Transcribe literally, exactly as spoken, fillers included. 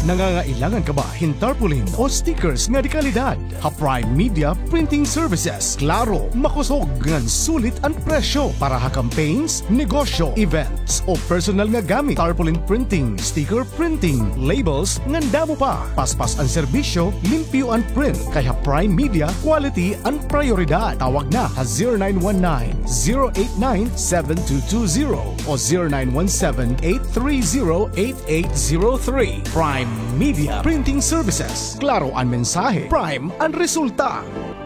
Nangangailangan ka ba hin tarpaulin o stickers nga di kalidad? Ha Prime Media Printing Services. Klaro, makusog ngan sulit ang presyo para ha campaigns, negosyo, events o personal nga gamit. Tarpaulin printing, sticker printing, labels ngan damo pa. Paspas ang serbisyo, limpyo ang print. Kaya Prime Media, quality ang prioridad. Tawag na ha zero nine one nine, zero eight nine, seven two two zero o zero nine one seven, eight three zero, eight eight zero three. Prime Media Printing Services. Klaro ang mensahe, Prime ang resulta.